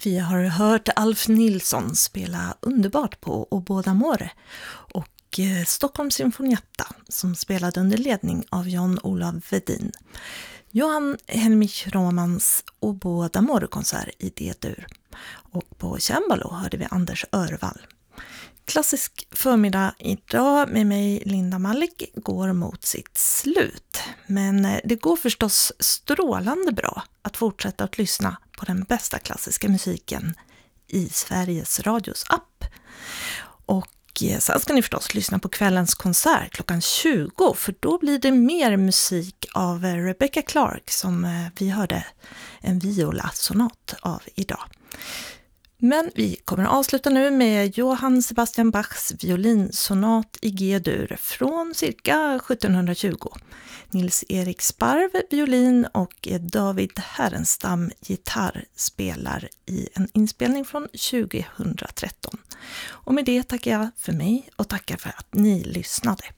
Vi har hört Alf Nilsson spela underbart på Oboe d'amore och Stockholms Sinfonietta som spelade under ledning av Jan-Olav Wedin. Johan Helmich Romans Oboe d'amore-konsert i D-dur. Och på cembalo hörde vi Anders Örvall. Klassisk förmiddag idag med mig Linda Malik går mot sitt slut. Men det går förstås strålande bra att fortsätta att lyssna på den bästa klassiska musiken i Sveriges Radios app. Och sen ska ni förstås lyssna på kvällens konsert klockan 20, för då blir det mer musik av Rebecca Clark som vi hörde en viola-sonat av idag. Men vi kommer att avsluta nu med Johann Sebastian Bachs violinsonat i G-dur från cirka 1720. Nils-Erik Sparv violin och David Härenstam gitarr spelar i en inspelning från 2013. Och med det tackar jag för mig och tackar för att ni lyssnade.